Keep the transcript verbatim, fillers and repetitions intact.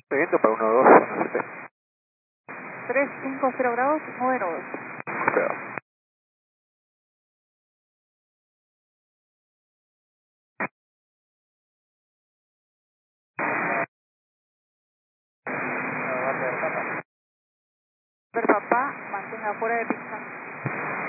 Viento para uno dos, zona C P. tres cinco cero grados, nueve nodos. Creo. Ver papá, mantenga fuera de pista.